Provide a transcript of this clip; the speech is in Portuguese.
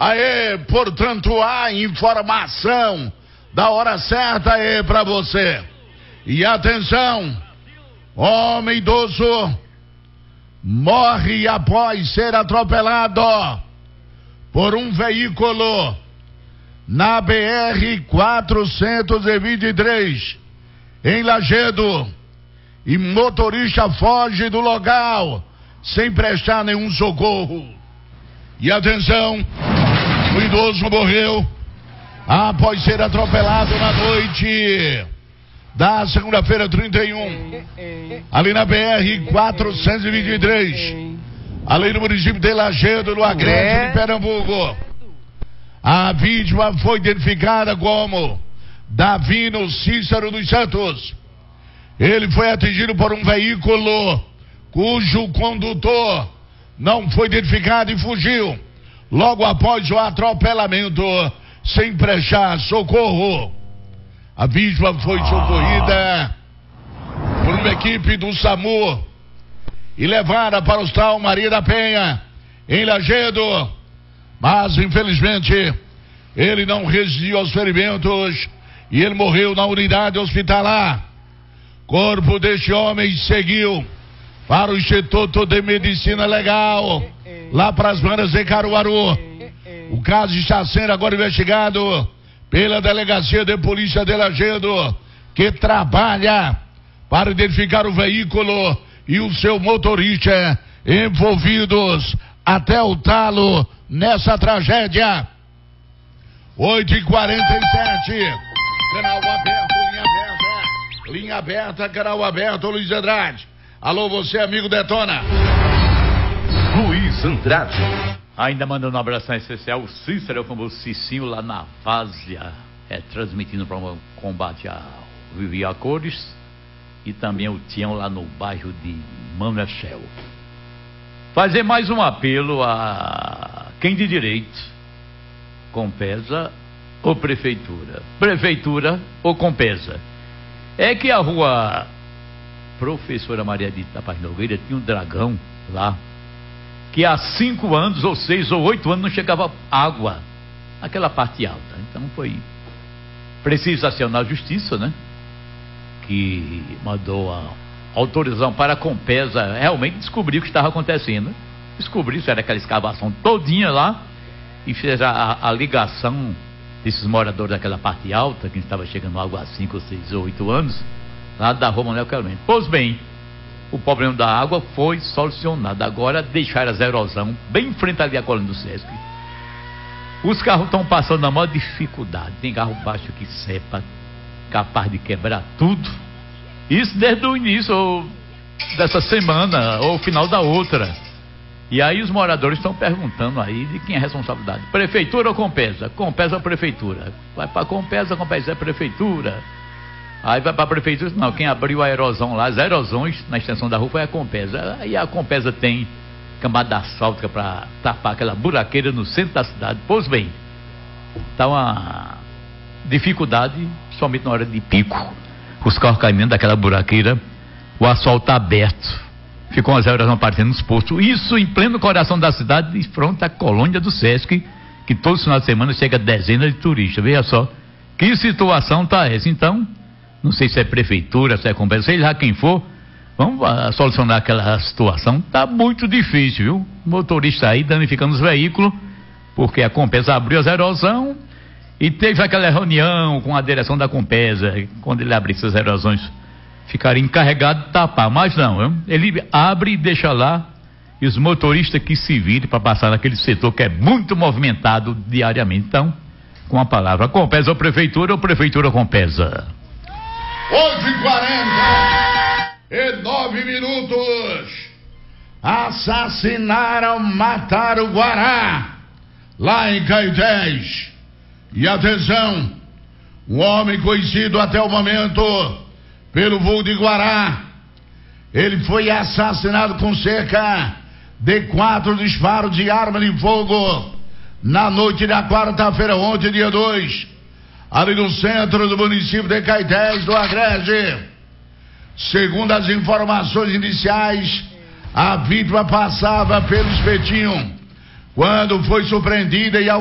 Aê, portanto, a informação da hora certa é pra você. E atenção, homem idoso morre após ser atropelado por um veículo na BR-423 em Lajedo, e motorista foge do local sem prestar nenhum socorro. E atenção, o idoso morreu após ser atropelado na noite da segunda-feira 31, ali na BR-423, ali no município de Lajedo, no Agreste de Pernambuco. A vítima foi identificada como Davino Cícero dos Santos. Ele foi atingido por um veículo cujo condutor não foi identificado e fugiu logo após o atropelamento sem prestar socorro. A vítima foi socorrida por uma equipe do SAMU e levada para o Hospital Maria da Penha, em Lajedo, mas infelizmente ele não resistiu aos ferimentos e ele morreu na unidade hospitalar. Corpo deste homem seguiu para o Instituto de Medicina Legal, lá para as bandas de Caruaru. O caso está sendo agora investigado pela Delegacia de Polícia de Lajedo, que trabalha para identificar o veículo e o seu motorista envolvidos até o talo nessa tragédia. 8h47, canal aberto, linha aberta, canal aberto, Luiz Andrade. Alô, você, amigo Detona. Luiz Andrade. Ainda mandando um abração especial, o Cícero, o famoso Cicinho, lá na Várzea, transmitindo para o combate ao Vivi Cores, e também o Tião lá no bairro de Manachel. Fazer mais um apelo a quem de direito, Compesa ou Prefeitura, Prefeitura ou Compesa. É que a rua Professora Maria da Paz Nogueira tinha um dragão lá, que há 5 anos, ou 6 ou 8 anos, não chegava água naquela parte alta. Então foi preciso acionar a justiça, né? Que mandou a autorização para a Compesa realmente descobrir o que estava acontecendo. Descobriu se era aquela escavação todinha lá e fez a ligação desses moradores daquela parte alta, que estava chegando água há 5 ou 6 ou 8 anos, lá da rua Manuel Clemente. Pois bem, o problema da água foi solucionado. Agora deixaram a erosão bem em frente ali à colina do Sesc. Os carros estão passando na maior dificuldade. Tem carro baixo que cepa, capaz de quebrar tudo. Isso desde o início dessa semana ou final da outra. E aí os moradores estão perguntando aí de quem é a responsabilidade. Prefeitura ou Compesa? Compesa ou Prefeitura? Vai para Compesa, Compesa é Prefeitura. Aí vai para a Prefeitura, não, quem abriu a erosão lá, as erosões na extensão da rua foi a Compesa. Aí a Compesa tem camada asfáltica para tapar aquela buraqueira no centro da cidade. Pois bem, está uma dificuldade, somente na hora de pico. Os carros caminhando daquela buraqueira, o asfalto está aberto. Ficou umas erosões aparecendo nos postos. Isso em pleno coração da cidade, de frente à colônia do Sesc, que todo final de semana chega dezenas de turistas. Veja só, que situação está essa? Então, não sei se é prefeitura, se é Compesa, sei lá quem for, vamos solucionar aquela situação. Está muito difícil, viu? O motorista aí danificando os veículos, porque a Compesa abriu as erosões e teve aquela reunião com a direção da Compesa, quando ele abriu essas erosões, ficaram encarregados de tapar, mas não, viu? Ele abre e deixa lá, e os motoristas que se virem para passar naquele setor que é muito movimentado diariamente. Então, com a palavra, Compesa ou Prefeitura ou Compesa? 8h49, assassinaram, mataram o Guará, lá em Caetés. E atenção, um homem conhecido até o momento pelo vulgo de Guará, ele foi assassinado com cerca de 4 disparos de arma de fogo na noite da quarta-feira, ontem, dia 2, ali no centro do município de Caetés do Agreste. Segundo as informações iniciais, a vítima passava pelo espetinho quando foi surpreendida e